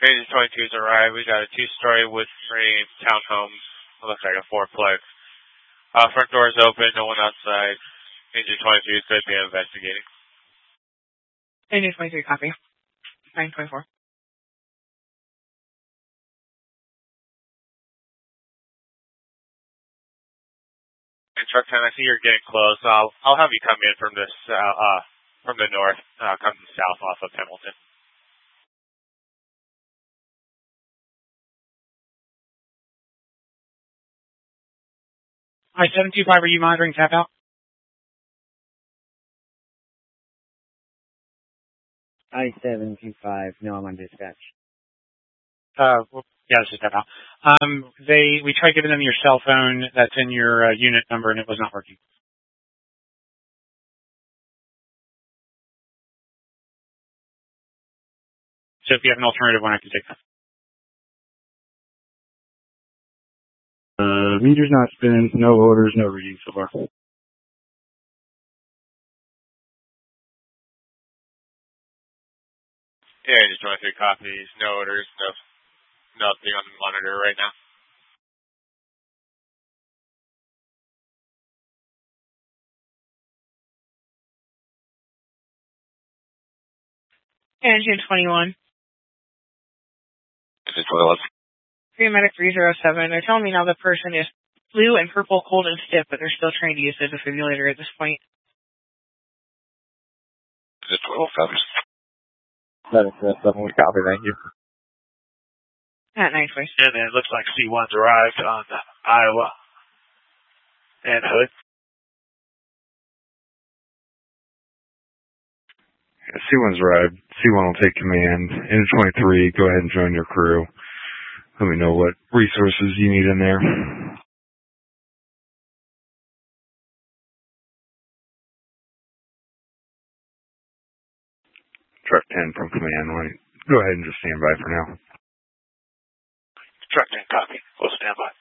Ranger 22's arrived. We got a 2-story wood frame townhome. It looks like a 4-plex. Front door is open, no one outside. Ranger 22 is going to be investigating. Ranger 23, copy. 924. And Truck 10, I see you're getting close. I'll have you come in from this from the north, come south off of Hamilton. I-725, are you monitoring tap out? I-725, no, I'm on dispatch. Yeah, this is tap out. We tried giving them your cell phone that's in your unit number and it was not working. So if you have an alternative one, I can take that. Meter's not spinning, no orders, no readings so far. Yeah, just 23 copies, no orders, nothing on the monitor right now. Engine 21. Engine 21. Paramedic 307. They're telling me now the person is blue and purple, cold and stiff, but they're still trying to use the defibrillator at this point. Engine 12, copies. Copy, thank you. At 926. And then it looks like C1's arrived on Iowa and Hood. Yeah, C1's arrived. C1 will take command. Engine 23, go ahead and join your crew. Let me know what resources you need in there. Truck 10 from command. Go ahead and just stand by for now. Truck 10, copy. We'll stand by.